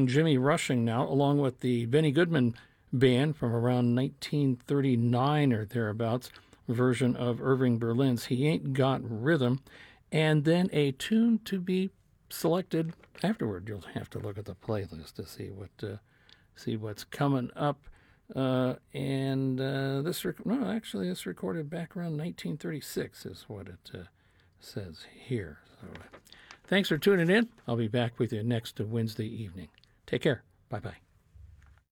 featuring Jimmy Rushing now, along with the Benny Goodman Band from around 1939 or thereabouts, version of Irving Berlin's He Ain't Got Rhythm, and then a tune to be selected afterward. You'll have to look at the playlist to see what's coming up. This recorded back around 1936 is what it says here. So, thanks for tuning in. I'll be back with you next Wednesday evening. Take care. Bye-bye.